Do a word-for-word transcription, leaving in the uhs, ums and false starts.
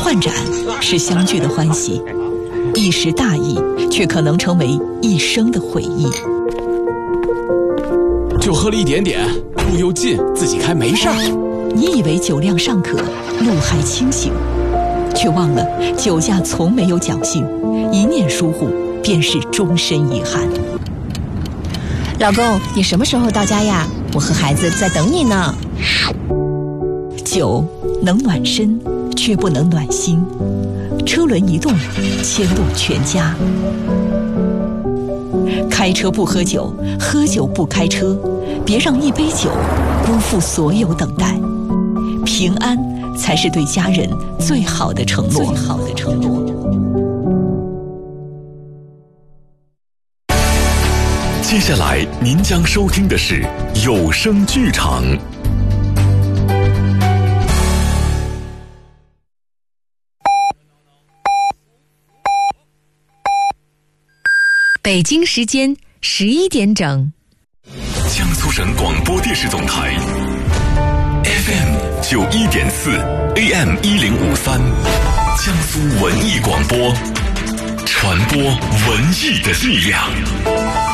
换盏是相聚的欢喜，一时大意却可能成为一生的回忆。 就喝了一点点，路又近，自己开没事儿。 你以为酒量尚可，路还清醒，却忘了酒驾从没有侥幸，一念疏忽便是终身遗憾。 老公，你什么时候到家呀？我和孩子在等你呢。 酒能暖身，却不能暖心。车轮一动，牵动全家。开车不喝酒，喝酒不开车，别让一杯酒辜负所有等待。平安才是对家人最好的承诺。最好的承诺。 接下来您将收听的是有声剧场。 北京时间十一点整， 江苏省广播电视总台 F M 九一点四 A M 一零五三，江苏文艺广播，传播文艺的力量。